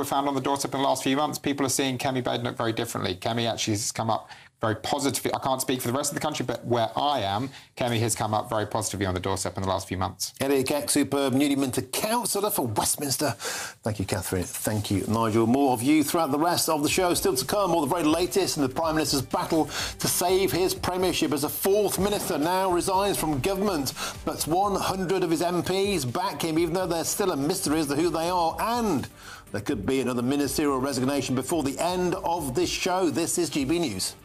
we've found on the doorstep in the last few months, people are seeing Kemi Badenoch very differently. Kemi actually has come up very positively. I can't speak for the rest of the country, but where I am, Kemi has come up very positively on the doorstep in the last few months. Elliot Keck, superb newly minted councillor for Westminster. Thank you, Catherine. Thank you, Nigel. More of you throughout the rest of the show. Still to come, all the very latest in the Prime Minister's battle to save his premiership as a fourth minister now resigns from government. But 100 of his MPs back him, even though there's still a mystery as to who they are. And there could be another ministerial resignation before the end of this show. This is GB News.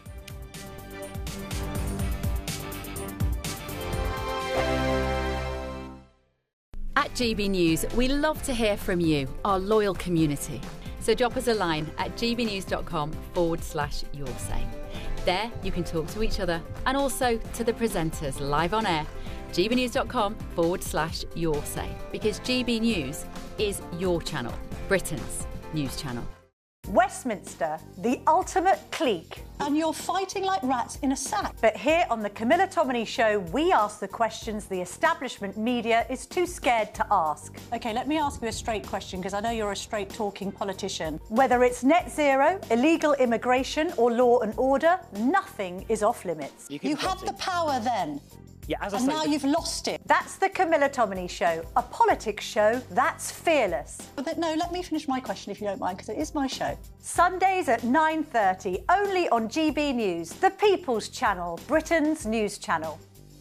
At GB News, we love to hear from you, our loyal community. So drop us a line at gbnews.com/yoursay. There you can talk to each other and also to the presenters live on air. gbnews.com/yoursay, because GB News is your channel, Britain's news channel. Westminster, the ultimate clique. And you're fighting like rats in a sack. But here on the Camilla Tominey Show, we ask the questions the establishment media is too scared to ask. OK, let me ask you a straight question, because I know you're a straight-talking politician. Whether it's net zero, illegal immigration or law and order, nothing is off limits. You had the power then. Yeah, as I and say, now you've lost it. That's the Camilla Tominey Show, a politics show that's fearless. But no, let me finish my question if you don't mind, because it is my show. Sundays at 9:30, only on GB News, the People's Channel, Britain's news channel.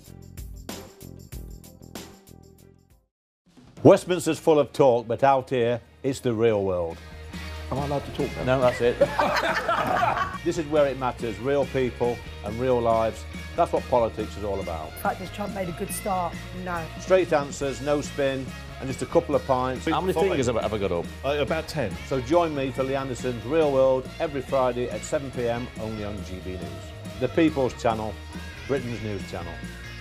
Westminster's full of talk, but out here, it's the real world. Am I allowed to talk then? No, that's it. This is where it matters, real people and real lives. That's what politics is all about. In fact, has Trump made a good start? No. Straight answers, no spin, and just a couple of pints. How many fingers have I got up? About 10. So join me for Lee Anderson's Real World every Friday at 7 p.m, only on GB News. The People's Channel, Britain's news channel.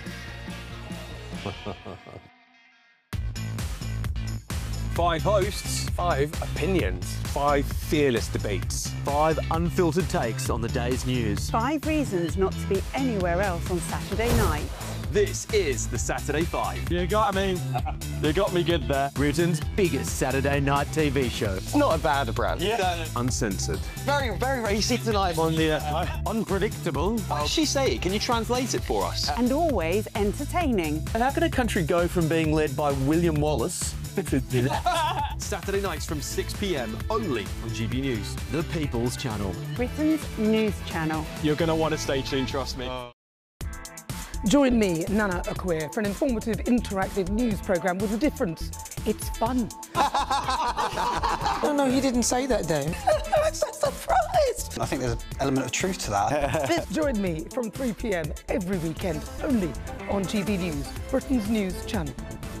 5 hosts, 5 opinions, 5 fearless debates, 5 unfiltered takes on the day's news. 5 reasons not to be anywhere else on Saturday night. This is the Saturday 5. You got me good there. Britain's biggest Saturday night TV show. It's not a bad brand. Yeah. Uncensored. Very, very racy tonight. On the unpredictable. What did she say? Can you translate it for us? And always entertaining. And how can a country go from being led by William Wallace Saturday nights from 6 p.m, only on GB News. The People's Channel. Britain's news channel. You're going to want to stay tuned, trust me. Join me, Nana Akua, for an informative, interactive news programme with a difference. It's fun. No, he didn't say that, though. I'm so surprised. I think there's an element of truth to that. Join me from 3 p.m. every weekend, only on GB News, Britain's news channel.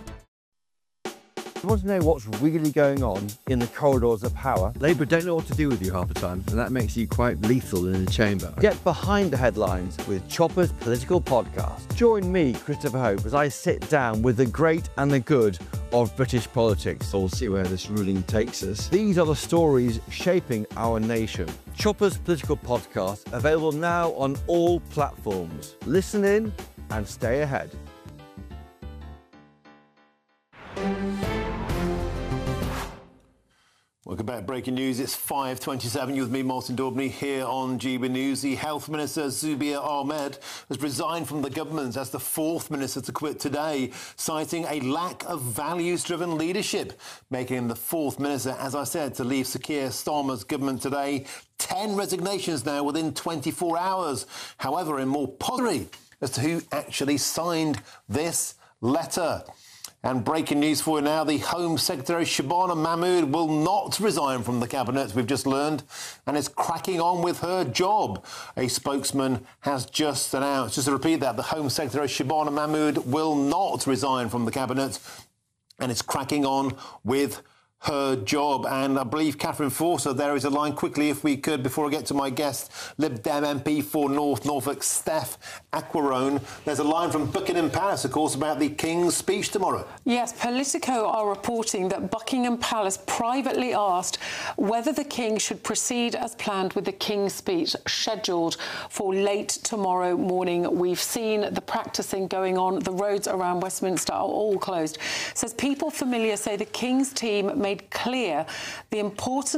You want to know what's really going on in the corridors of power? Labour don't know what to do with you half the time, and that makes you quite lethal in the chamber. Get behind the headlines with Chopper's Political Podcast. Join me, Christopher Hope, as I sit down with the great and the good of British politics. We'll see where this ruling takes us. These are the stories shaping our nation. Chopper's Political Podcast, available now on all platforms. Listen in and stay ahead. Welcome back. Breaking news. It's 5:27. You with me, Martin Daubney, here on GB News. The Health Minister, Zubir Ahmed, has resigned from the government as the fourth minister to quit today, citing a lack of values-driven leadership, making him the fourth minister, as I said, to leave Sir Keir Starmer's government today. 10 resignations now within 24 hours. However, in more positive as to who actually signed this letter. And breaking news for you now, the Home Secretary Shabana Mahmood will not resign from the Cabinet, we've just learned, and is cracking on with her job. A spokesman has just announced. Just to repeat that, the Home Secretary Shabana Mahmood will not resign from the Cabinet and is cracking on with her job. And I believe Catherine Forster, there is a line quickly, if we could, before I get to my guest, Lib Dem MP for North Norfolk, Steph Aquarone. There's a line from Buckingham Palace, of course, about the King's speech tomorrow. Yes, Politico are reporting that Buckingham Palace privately asked whether the King should proceed as planned with the King's speech scheduled for late tomorrow morning. We've seen the practising going on. The roads around Westminster are all closed. Says people familiar say the King's team made clear the importance